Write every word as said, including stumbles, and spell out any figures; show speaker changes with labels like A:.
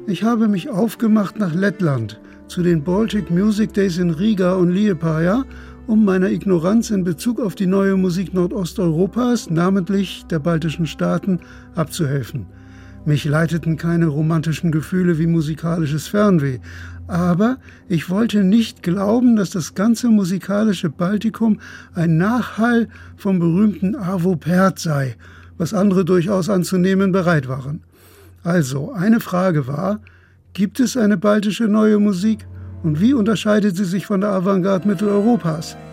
A: Ich habe mich aufgemacht nach Lettland, zu den Baltic Music Days in Riga und Liepāja, um meiner Ignoranz in Bezug auf die neue Musik Nordosteuropas, namentlich der baltischen Staaten, abzuhelfen. Mich leiteten keine romantischen Gefühle wie musikalisches Fernweh, aber ich wollte nicht glauben, dass das ganze musikalische Baltikum ein Nachhall vom berühmten Arvo Pärt sei, was andere durchaus anzunehmen bereit waren. Also, eine Frage war, gibt es eine baltische neue Musik und wie unterscheidet sie sich von der Avantgarde Mitteleuropas?